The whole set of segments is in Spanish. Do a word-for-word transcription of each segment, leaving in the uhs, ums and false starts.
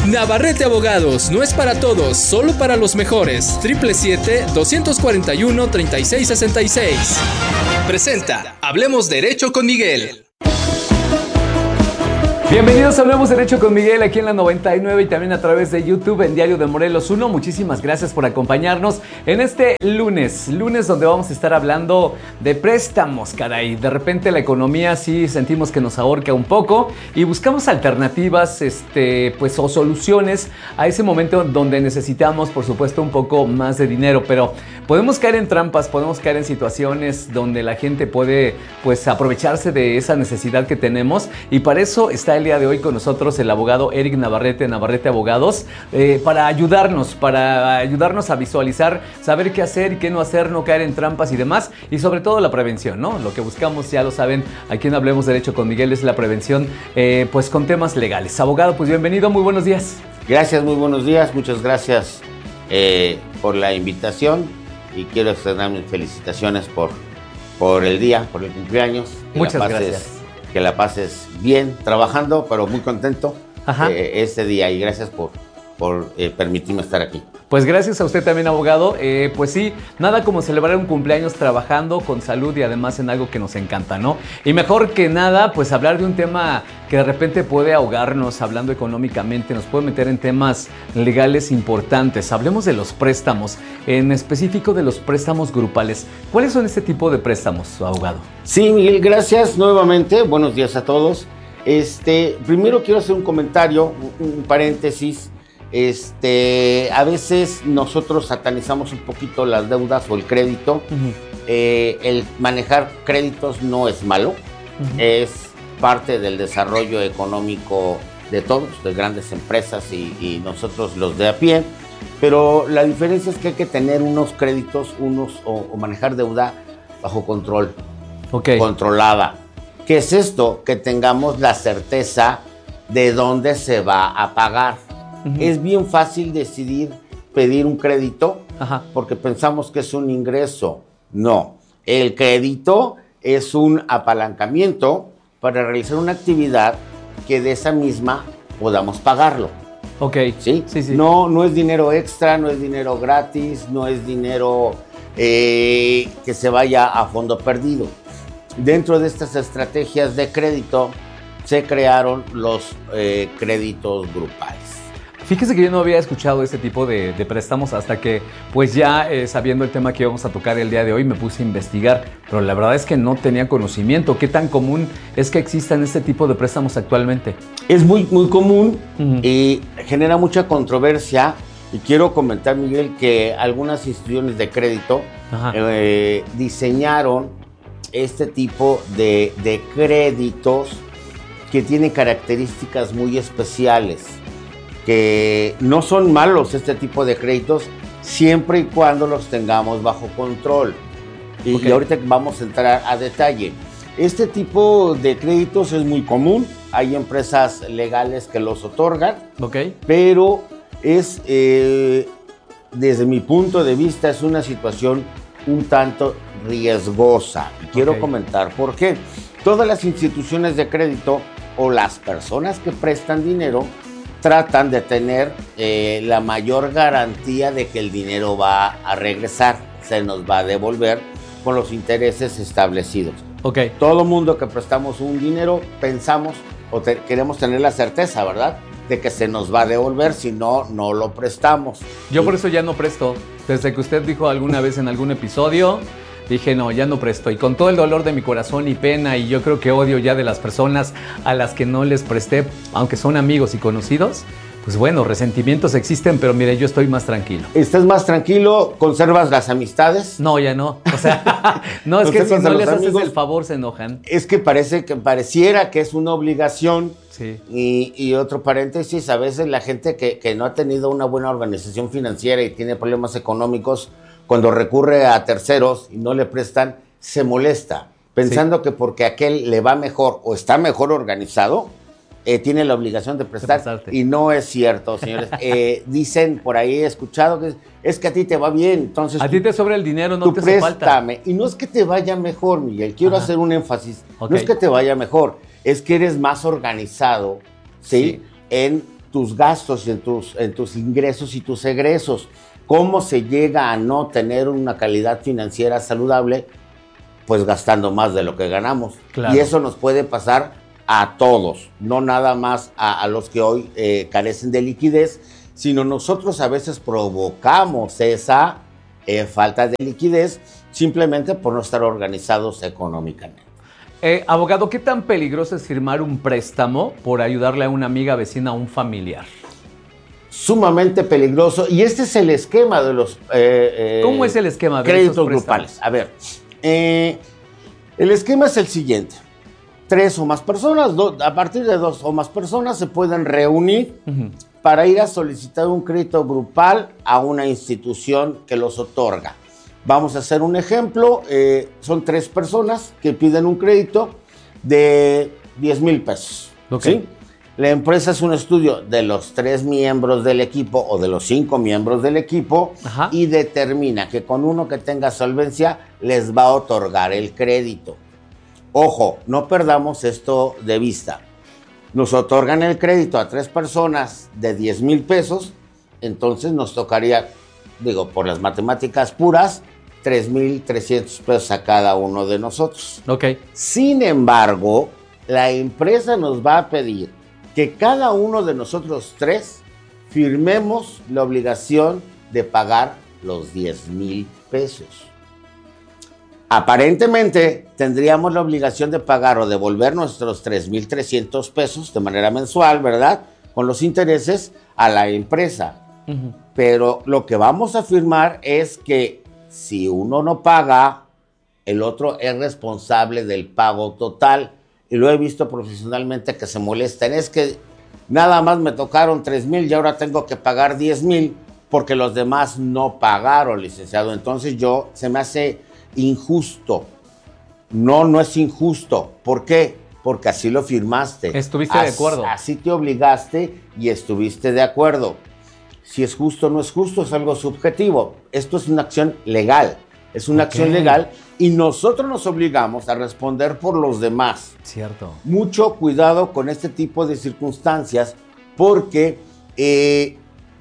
Navarrete Abogados, no es para todos, solo para los mejores. siete siete siete, dos cuatro uno, tres seis seis seis. Presenta Hablemos Derecho con Miguel. Bienvenidos a Hablemos Derecho con Miguel aquí en la noventa y nueve y también a través de YouTube en Diario de Morelos uno. Muchísimas gracias por acompañarnos en este lunes, lunes donde vamos a estar hablando de préstamos, caray. De repente la economía sí sentimos que nos ahorca un poco y buscamos alternativas, este, pues, o soluciones a ese momento donde necesitamos, por supuesto, un poco más de dinero, pero podemos caer en trampas, podemos caer en situaciones donde la gente puede, pues, aprovecharse de esa necesidad que tenemos y para eso está el día de hoy con nosotros el abogado Eric Navarrete, Navarrete Abogados, eh, para ayudarnos, para ayudarnos a visualizar, saber qué hacer y qué no hacer, no caer en trampas y demás, y sobre todo la prevención, ¿no? Lo que buscamos, ya lo saben, aquí en Hablemos Derecho con Miguel, es la prevención, eh, pues con temas legales. Abogado, pues bienvenido, muy buenos días. Gracias, muy buenos días, muchas gracias eh, por la invitación y quiero extender mis felicitaciones por, por el día, por el cumpleaños. Muchas la pases, gracias. Que la pases bien trabajando, pero muy contento eh, este día y gracias por, por eh, permitirme estar aquí. Pues gracias a usted también, abogado. Eh, pues sí, nada como celebrar un cumpleaños trabajando con salud y además en algo que nos encanta, ¿no? Y mejor que nada, pues hablar de un tema que de repente puede ahogarnos hablando económicamente, nos puede meter en temas legales importantes. Hablemos de los préstamos, en específico de los préstamos grupales. ¿Cuáles son este tipo de préstamos, abogado? Sí, Miguel, gracias nuevamente. Buenos días a todos. Este, primero quiero hacer un comentario, un, un paréntesis. Este, a veces nosotros satanizamos un poquito las deudas o el crédito. Uh-huh. eh, el manejar créditos no es malo, uh-huh. Es parte del desarrollo económico de todos, de grandes empresas y, y nosotros los de a pie, pero la diferencia es que hay que tener unos créditos unos o, o manejar deuda bajo control, okay. Controlada. ¿Qué es esto? Que tengamos la certeza de dónde se va a pagar. Uh-huh. Es bien fácil decidir pedir un crédito. Ajá. Porque pensamos que es un ingreso. No, el crédito es un apalancamiento para realizar una actividad que de esa misma podamos pagarlo. Ok. ¿Sí? Sí, sí. No, no es dinero extra, no es dinero gratis, no es dinero eh, que se vaya a fondo perdido. Dentro de estas estrategias de crédito se crearon los eh, créditos grupales. Fíjese que yo no había escuchado este tipo de, de préstamos hasta que, pues ya eh, sabiendo el tema que íbamos a tocar el día de hoy, me puse a investigar, pero la verdad es que no tenía conocimiento. ¿Qué tan común es que existan este tipo de préstamos actualmente? Es muy, muy común uh-huh. y genera mucha controversia. Y quiero comentar, Miguel, que algunas instituciones de crédito eh, diseñaron este tipo de, de créditos que tienen características muy especiales. Que no son malos este tipo de créditos siempre y cuando los tengamos bajo control. Y, okay. y ahorita vamos a entrar a, a detalle. Este tipo de créditos es muy común. Hay empresas legales que los otorgan. Okay. Pero es, eh, desde mi punto de vista, es una situación un tanto riesgosa. Y quiero okay. comentar por qué. Todas las instituciones de crédito o las personas que prestan dinero tratan de tener eh, la mayor garantía de que el dinero va a regresar, se nos va a devolver con los intereses establecidos. Okay. Todo mundo que prestamos un dinero pensamos o te, queremos tener la certeza, ¿verdad?, de que se nos va a devolver, si no, no lo prestamos. Yo por eso ya no presto. Desde que usted dijo alguna vez en algún episodio, dije, no, ya no presto. Y con todo el dolor de mi corazón y pena, y yo creo que odio ya de las personas a las que no les presté, aunque son amigos y conocidos, pues bueno, resentimientos existen, pero mire, yo estoy más tranquilo. ¿Estás más tranquilo? ¿Conservas las amistades? No, ya no. O sea, no, es que si no les haces el favor, se enojan. Es que parece que pareciera que es una obligación. Sí. Y, y otro paréntesis, a veces la gente que, que no ha tenido una buena organización financiera y tiene problemas económicos, cuando recurre a terceros y no le prestan, se molesta, pensando sí. que porque aquel le va mejor o está mejor organizado, eh, tiene la obligación de prestar. De y no es cierto, señores. eh, dicen, por ahí he escuchado, que es, es que a ti te va bien, entonces... A tú, ti te sobra el dinero, no tú te hace falta. Y no es que te vaya mejor, Miguel, quiero Ajá. hacer un énfasis. Okay. No es que te vaya mejor, es que eres más organizado, ¿sí? sí. En tus gastos, en tus, en tus ingresos y tus egresos. ¿Cómo se llega a no tener una calidad financiera saludable? Pues gastando más de lo que ganamos. Claro. Y eso nos puede pasar a todos, no nada más a, a los que hoy eh, carecen de liquidez, sino nosotros a veces provocamos esa eh, falta de liquidez simplemente por no estar organizados económicamente. Eh, abogado, ¿qué tan peligroso es firmar un préstamo por ayudarle a una amiga, vecina, a un familiar? Sumamente peligroso, y este es el esquema de los eh, eh, ¿Cómo es el esquema de créditos grupales? A ver, eh, el esquema es el siguiente. Tres o más personas, do, a partir de dos o más personas se pueden reunir uh-huh. para ir a solicitar un crédito grupal a una institución que los otorga. Vamos a hacer un ejemplo, eh, son tres personas que piden un crédito de diez mil pesos. Okay. ¿Sí? La empresa es un estudio de los tres miembros del equipo o de los cinco miembros del equipo Ajá. y determina que con uno que tenga solvencia les va a otorgar el crédito. Ojo, no perdamos esto de vista. Nos otorgan el crédito a tres personas de diez mil pesos, entonces nos tocaría, digo, por las matemáticas puras, tres mil trescientos pesos a cada uno de nosotros. Ok. Sin embargo, la empresa nos va a pedir que cada uno de nosotros tres firmemos la obligación de pagar los diez mil pesos. Aparentemente tendríamos la obligación de pagar o devolver nuestros tres mil trescientos pesos de manera mensual, ¿verdad? Con los intereses a la empresa. Uh-huh. Pero lo que vamos a firmar es que si uno no paga, el otro es responsable del pago total. Y lo he visto profesionalmente que se molestan. Es que nada más me tocaron tres mil y ahora tengo que pagar diez mil porque los demás no pagaron, licenciado. Entonces yo, se me hace injusto. No, no es injusto. ¿Por qué? Porque así lo firmaste. Estuviste así, de acuerdo. Así te obligaste y estuviste de acuerdo. Si es justo o no es justo, es algo subjetivo. Esto es una acción legal. Es una okay. acción legal y nosotros nos obligamos a responder por los demás. Cierto. Mucho cuidado con este tipo de circunstancias porque eh,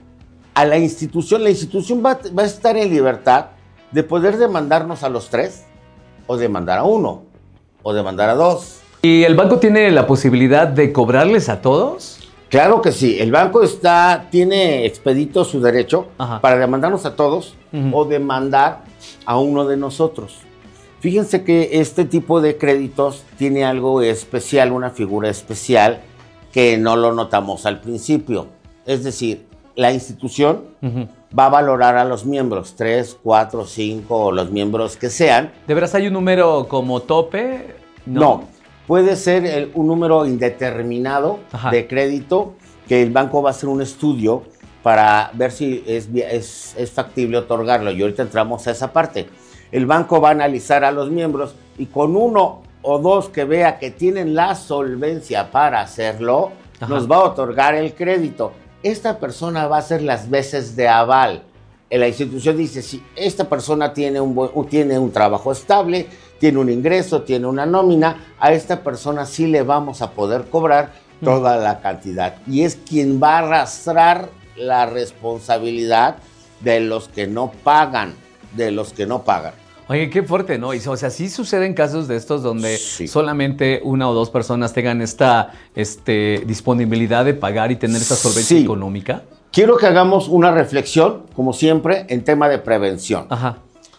a la institución, la institución va, va a estar en libertad de poder demandarnos a los tres o demandar a uno o demandar a dos. ¿Y el banco tiene la posibilidad de cobrarles a todos? Claro que sí, el banco está, tiene expedito su derecho Ajá. para demandarnos a todos uh-huh. o demandar a uno de nosotros. Fíjense que este tipo de créditos tiene algo especial, una figura especial que no lo notamos al principio. Es decir, la institución uh-huh. va a valorar a los miembros, tres, cuatro, cinco o los miembros que sean. ¿De veras hay un número como tope? No. no. Puede ser el, un número indeterminado Ajá. de crédito que el banco va a hacer un estudio para ver si es, es, es factible otorgarlo. Y ahorita entramos a esa parte. El banco va a analizar a los miembros y con uno o dos que vea que tienen la solvencia para hacerlo, Ajá. nos va a otorgar el crédito. Esta persona va a hacer las veces de aval. La institución dice, si esta persona tiene un, buen, tiene un trabajo estable, tiene un ingreso, tiene una nómina, a esta persona sí le vamos a poder cobrar toda la cantidad. Y es quien va a arrastrar la responsabilidad de los que no pagan, de los que no pagan. Oye, qué fuerte, ¿no? Y, o sea, sí suceden casos de estos donde sí. solamente una o dos personas tengan esta este, disponibilidad de pagar y tener esta solvencia sí. económica. Quiero que hagamos una reflexión, como siempre, en tema de prevención. Ajá.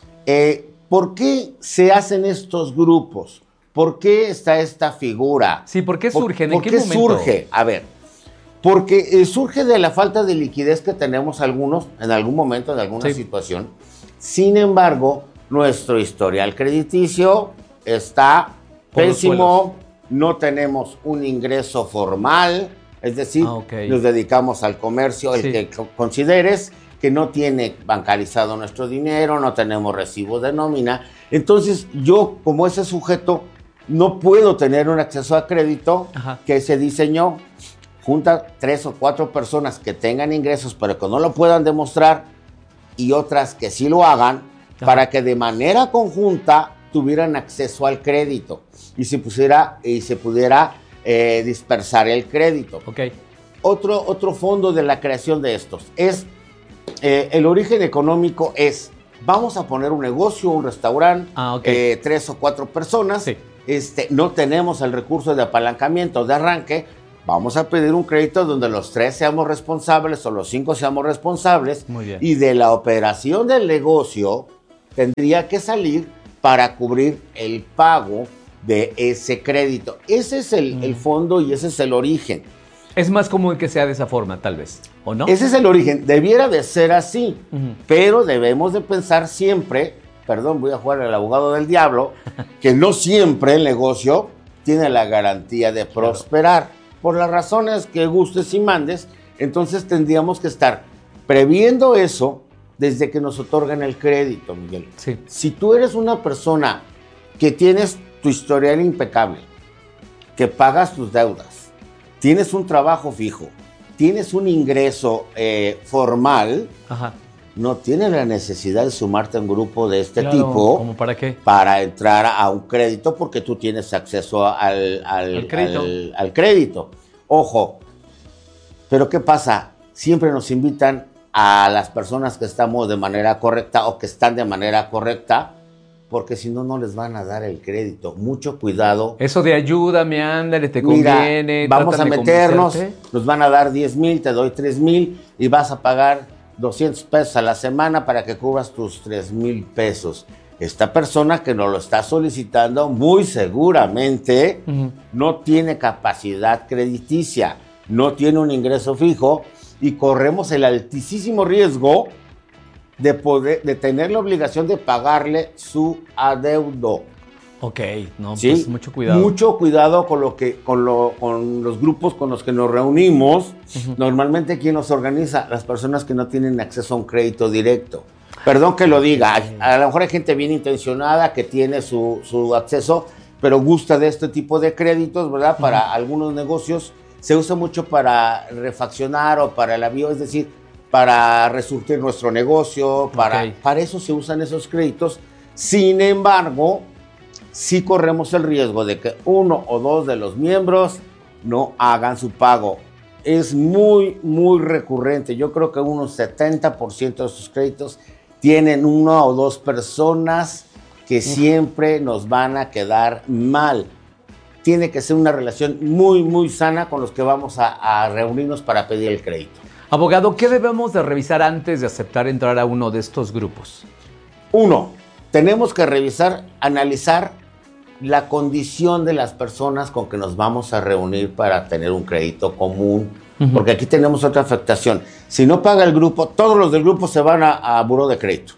Eh, ¿Por qué se hacen estos grupos? ¿Por qué está esta figura? Sí, ¿por qué surgen? ¿Por, ¿En qué, qué momento? surge? A ver, porque eh, surge de la falta de liquidez que tenemos algunos en algún momento, en alguna sí. situación. Sin embargo, nuestro historial crediticio está Por pésimo, no tenemos un ingreso formal, es decir, ah, okay. nos dedicamos al comercio, el sí. que consideres, que no tiene bancarizado nuestro dinero, no tenemos recibo de nómina. Entonces, yo, como ese sujeto, no puedo tener un acceso a crédito Ajá. que se diseñó. Junta tres o cuatro personas que tengan ingresos, pero que no lo puedan demostrar, y otras que sí lo hagan, Ajá. para que de manera conjunta tuvieran acceso al crédito y se, pusiera, y se pudiera eh, dispersar el crédito. Okay. otro, otro fondo de la creación de estos. Es, eh, el origen económico es, vamos a poner un negocio, un restaurante, ah, okay. eh, tres o cuatro personas, sí. este, no tenemos el recurso de apalancamiento, de arranque, vamos a pedir un crédito donde los tres seamos responsables o los cinco seamos responsables. Muy bien. Y de la operación del negocio tendría que salir para cubrir el pago de ese crédito. Ese es el, mm. el fondo y ese es el origen. Es más común que sea de esa forma, tal vez, ¿o no? Ese es el origen. Debiera de ser así, uh-huh. pero debemos de pensar siempre, perdón, voy a jugar al abogado del diablo, que no siempre el negocio tiene la garantía de prosperar. Claro. Por las razones que gustes y mandes, entonces tendríamos que estar previendo eso desde que nos otorgan el crédito, Miguel. Sí. Si tú eres una persona que tienes tu historial impecable, que pagas tus deudas, tienes un trabajo fijo, tienes un ingreso eh, formal, Ajá. no tienes la necesidad de sumarte a un grupo de este claro, tipo. ¿cómo para qué? Para entrar a un crédito porque tú tienes acceso al, al, al, crédito. al, al crédito. Ojo, pero ¿qué pasa? Siempre nos invitan a las personas que estamos de manera correcta o que están de manera correcta, porque si no, no les van a dar el crédito. Mucho cuidado. Eso de ayúdame, ándale, te Mira, conviene. Vamos a meternos, nos van a dar diez mil, te doy tres mil y vas a pagar doscientos pesos a la semana para que cubras tus tres mil pesos. Esta persona que nos lo está solicitando muy seguramente uh-huh. no tiene capacidad crediticia, no tiene un ingreso fijo y corremos el altísimo riesgo de poder, de tener la obligación de pagarle su adeudo. Ok, no, ¿sí? Pues mucho cuidado. Mucho cuidado con lo que, con lo, con los grupos con los que nos reunimos. Uh-huh. Normalmente, ¿quién nos organiza? Las personas que no tienen acceso a un crédito directo. Perdón que lo diga, a, a lo mejor hay gente bien intencionada que tiene su, su acceso, pero gusta de este tipo de créditos, ¿verdad? Para uh-huh. algunos negocios se usa mucho para refaccionar o para el avión, es decir, para resurtir nuestro negocio, para, okay. para eso se usan esos créditos. Sin embargo, sí corremos el riesgo de que uno o dos de los miembros no hagan su pago. Es muy, muy recurrente. Yo creo que unos setenta por ciento de sus créditos tienen una o dos personas que siempre nos van a quedar mal. Tiene que ser una relación muy, muy sana con los que vamos a, a reunirnos para pedir el crédito. Abogado, ¿qué debemos de revisar antes de aceptar entrar a uno de estos grupos? Uno, tenemos que revisar, analizar la condición de las personas con que nos vamos a reunir para tener un crédito común, uh-huh. porque aquí tenemos otra afectación. Si no paga el grupo, todos los del grupo se van a, a buró de crédito.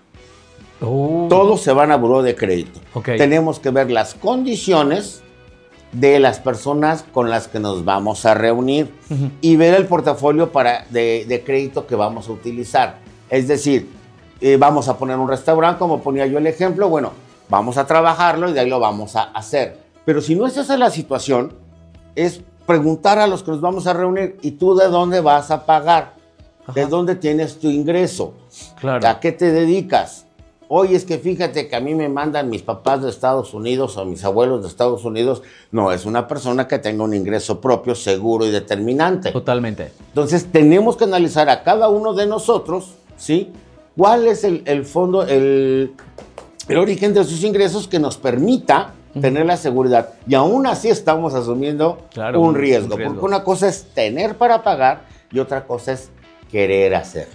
Uh. Todos se van a buró de crédito. Okay. Tenemos que ver las condiciones de las personas con las que nos vamos a reunir uh-huh. y ver el portafolio para, de, de crédito que vamos a utilizar. Es decir, eh, vamos a poner un restaurante, como ponía yo el ejemplo, bueno, vamos a trabajarlo y de ahí lo vamos a hacer. Pero si no es esa la situación, es preguntar a los que nos vamos a reunir, ¿y tú de dónde vas a pagar? Ajá. ¿De dónde tienes tu ingreso? Claro. ¿A qué te dedicas? Oye, es que fíjate que a mí me mandan mis papás de Estados Unidos o mis abuelos de Estados Unidos. No, es una persona que tenga un ingreso propio, seguro y determinante. Totalmente. Entonces, tenemos que analizar a cada uno de nosotros, ¿sí? ¿Cuál es el, el fondo, el, el origen de sus ingresos que nos permita uh-huh. tener la seguridad? Y aún así estamos asumiendo claro, un, riesgo, un riesgo. Porque una cosa es tener para pagar y otra cosa es querer hacer.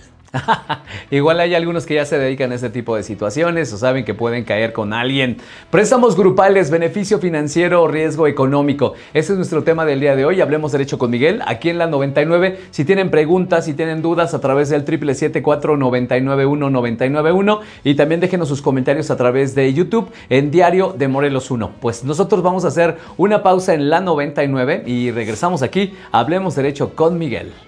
Igual hay algunos que ya se dedican a este tipo de situaciones o saben que pueden caer con alguien. Préstamos grupales, beneficio financiero o riesgo económico. Ese es nuestro tema del día de hoy. Hablemos Derecho con Miguel, aquí en la noventa y nueve. Si tienen preguntas, si tienen dudas, a través del siete siete siete, cuatro nueve nueve uno, nueve nueve uno. Y también déjenos sus comentarios a través de YouTube en Diario de Morelos uno. Pues nosotros vamos a hacer una pausa en la noventa y nueve y regresamos aquí. Hablemos Derecho con Miguel.